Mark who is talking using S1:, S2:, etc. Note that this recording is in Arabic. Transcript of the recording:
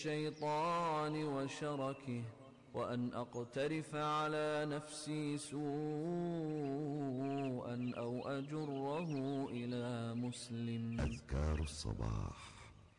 S1: الشيطان وشركه، وأن أقترف على نفسي سوءا أو أجره إلى مسلم.
S2: أذكار الصباح.